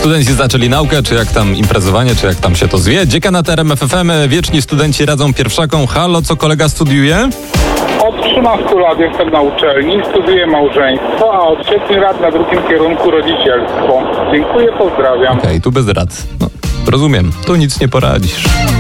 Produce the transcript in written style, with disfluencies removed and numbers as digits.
Studenci zaczęli naukę, czy jak tam imprezowanie, czy jak tam się to zwie. Dziekanat RMF FM, wieczni studenci radzą pierwszakom. Halo, co kolega studiuje? Od 13 lat jestem na uczelni, studiuję małżeństwo, a od 7 lat na drugim kierunku rodzicielstwo. Dziękuję, pozdrawiam. Okej, tu bez rad. No, rozumiem, tu nic nie poradzisz.